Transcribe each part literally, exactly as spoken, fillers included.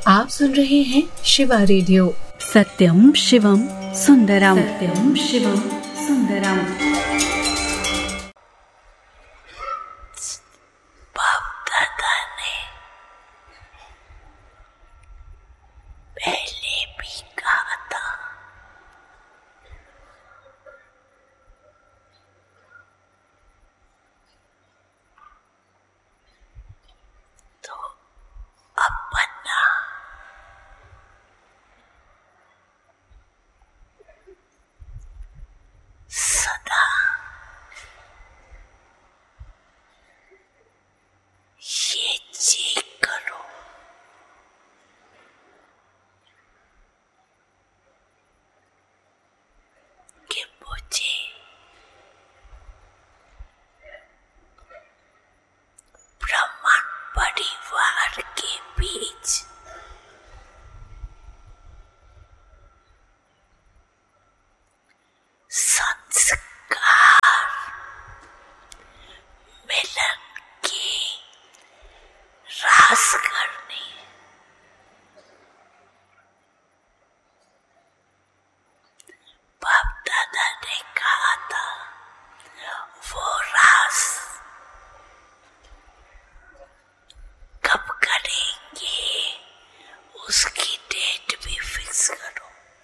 आप सुन रहे हैं शिवा रेडियो। सत्यम शिवम सुंदरम, सत्यम शिवम सुंदरम। बाप दादा ने पहले भी कहा था, तो अपना सदा ये चेक करो कि मुझे ब्राह्मण परिवार के बीच संस्कार मिलन की रास करनी। बाप दादा ने कहा था वो रास कब करेंगे, उसकी डेट भी फिक्स करो।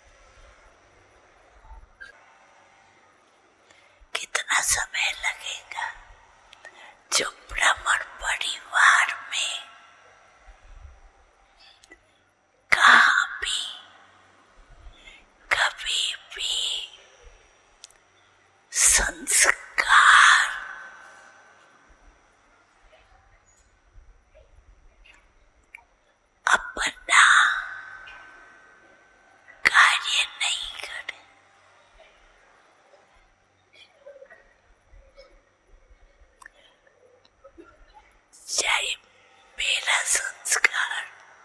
कितना समय लगेगा? जो ब्राह्मण परिवार में कहाँ भी कभी भी संस्कार अपना कार्य नहीं करे, चाहे मेरा संस्कार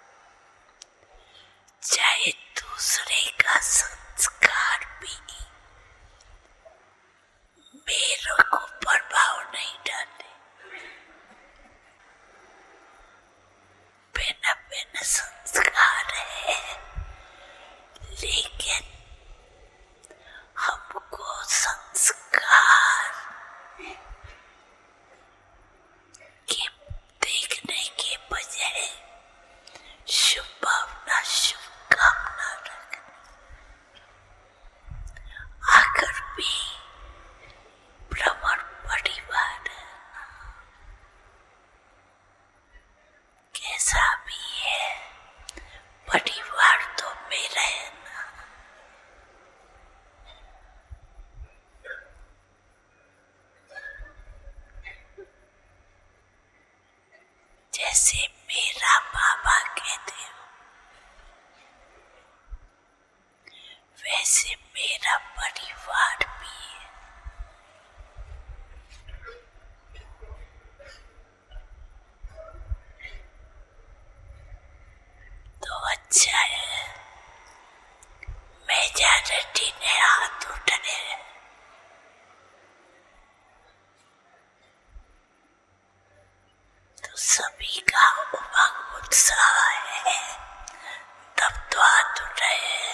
चाहे दूसरे का संस्कार भी मेरे को प्रभाव नहीं डाले। बिना बिना संस्कार है, लेकिन हमको संस्कार के देखने के बजाय शुभ भावना शुभ कामना रखनी। अगर भी ब्राह्मण परिवार कैसा भी है, परिवार तो मेरा है ना। जैसे मेरा बाबा कहते हो, वैसे मेरा परिवार भी है। तो अच्छा है, मेजॉरिटी ने हाथ उठाए, तो सभी का उमंग उत्साह है, तब तो हाथ उठाए।